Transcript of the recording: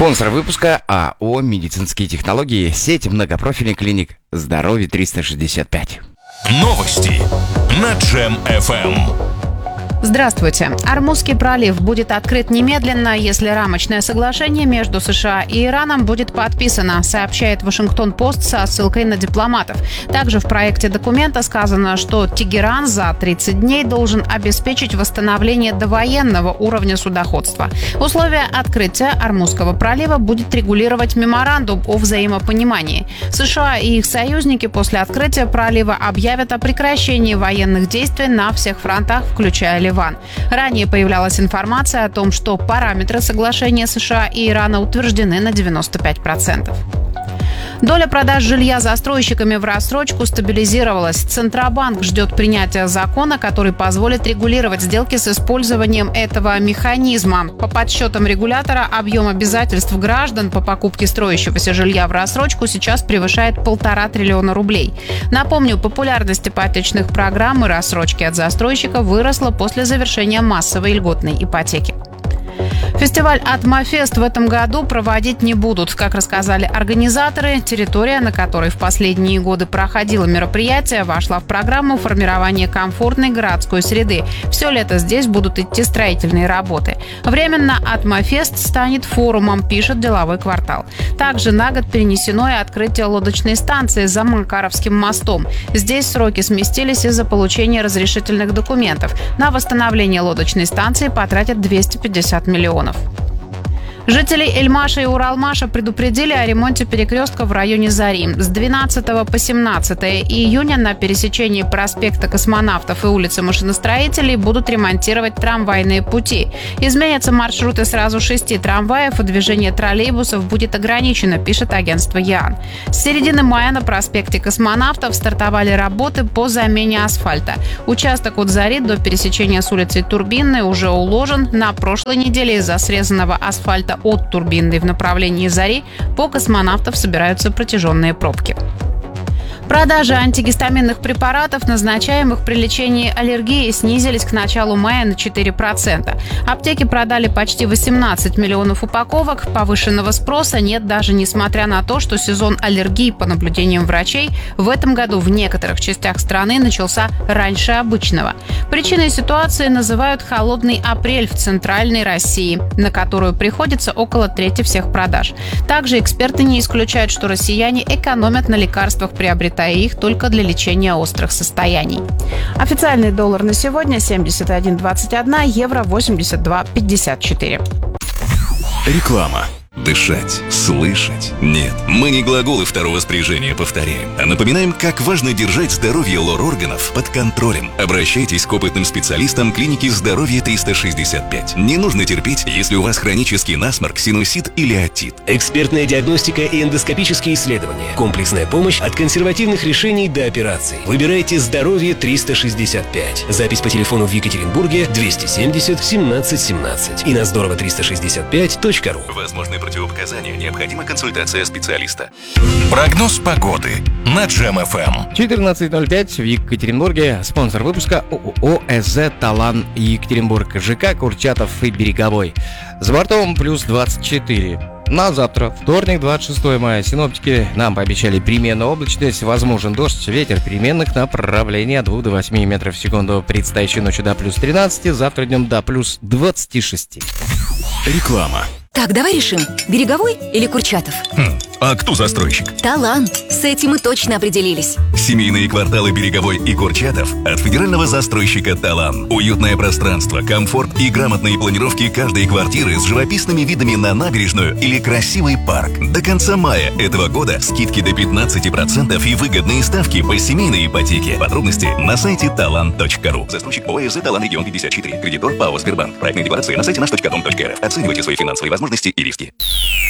Спонсор выпуска АО «Медицинские технологии», сеть многопрофильных клиник «Здоровье 365». Новости на Джем-ФМ. Здравствуйте. Ормузский пролив будет открыт немедленно, если рамочное соглашение между США и Ираном будет подписано, сообщает Вашингтон-Пост со ссылкой на дипломатов. Также в проекте документа сказано, что Тегеран за 30 дней должен обеспечить восстановление довоенного уровня судоходства. Условия открытия Ормузского пролива будет регулировать меморандум о взаимопонимании. США и их союзники после открытия пролива объявят о прекращении военных действий на всех фронтах, включая Ливан. Ранее появлялась информация о том, что параметры соглашения США и Ирана утверждены на 95%. Доля продаж жилья застройщиками в рассрочку стабилизировалась. Центробанк ждет принятия закона, который позволит регулировать сделки с использованием этого механизма. По подсчетам регулятора, объем обязательств граждан по покупке строящегося жилья в рассрочку сейчас превышает 1,5 триллиона рублей. Напомню, популярность ипотечных программ и рассрочки от застройщика выросла после завершения массовой льготной ипотеки. Фестиваль «Атмофест» в этом году проводить не будут. Как рассказали организаторы, территория, на которой в последние годы проходило мероприятие, вошла в программу формирования комфортной городской среды. Все лето здесь будут идти строительные работы. Временно «Атмофест» станет форумом, пишет «Деловой квартал». Также на год перенесено и открытие лодочной станции за Макаровским мостом. Здесь сроки сместились из-за получения разрешительных документов. На восстановление лодочной станции потратят 250 миллионов. Жителей Эльмаша и Уралмаша предупредили о ремонте перекрестка в районе Зари. С 12 по 17 июня на пересечении проспекта Космонавтов и улицы Машиностроителей будут ремонтировать трамвайные пути. Изменятся маршруты сразу 6 трамваев, и движение троллейбусов будет ограничено, пишет агентство ЯН. С середины мая на проспекте Космонавтов стартовали работы по замене асфальта. Участок от Зари до пересечения с улицей Турбинной уже уложен. На прошлой неделе из-за срезанного асфальта от Турбинной в направлении Зари по Космонавтов собираются протяженные пробки. Продажи антигистаминных препаратов, назначаемых при лечении аллергии, снизились к началу мая на 4%. Аптеки продали почти 18 миллионов упаковок. Повышенного спроса нет даже несмотря на то, что сезон аллергии, по наблюдениям врачей, в этом году в некоторых частях страны начался раньше обычного. Причиной ситуации называют холодный апрель в центральной России, на которую приходится около трети всех продаж. Также эксперты не исключают, что россияне экономят на лекарствах, приобретая их только для лечения острых состояний. Официальный доллар на сегодня 71,21, евро 82,54. Реклама. Дышать, слышать. Нет, мы не глаголы второго спряжения повторяем, а напоминаем, как важно держать здоровье лор-органов под контролем. Обращайтесь к опытным специалистам клиники «Здоровье 365». Не нужно терпеть, если у вас хронический насморк, синусит или отит. Экспертная диагностика и эндоскопические исследования. Комплексная помощь от консервативных решений до операций. Выбирайте «Здоровье 365». Запись по телефону в Екатеринбурге 270 17 17 и на здорово365.ру. Возможны противопоказания, необходима консультация специалиста. Прогноз погоды на Джем-ФМ. 14:05 в Екатеринбурге. Спонсор выпуска ООО «СЗ Талан Екатеринбург», ЖК Курчатов и Береговой. За бортом плюс 24. На завтра, вторник, 26 мая, синоптики нам пообещали переменную облачность, возможен дождь, ветер переменных направлений от 2 до 8 метров в секунду. Предстоящей ночью до плюс 13, завтра днем до плюс 26. Реклама. Так, давай решим, Береговой или Курчатов? А кто застройщик? Талант. С этим мы точно определились. Семейные кварталы Береговой и Курчатов от федерального застройщика «Талан». Уютное пространство, комфорт и грамотные планировки каждой квартиры с живописными видами на набережную или красивый парк. До конца мая этого года скидки до 15% и выгодные ставки по семейной ипотеке. Подробности на сайте talan.ru. Застройщик ОСЗ «Талан Регион 54». Кредитор ПАО «Сбербанк». Проектные декларации на сайте наш.дом.рф. Оценивайте свои финансовые возможности и риски.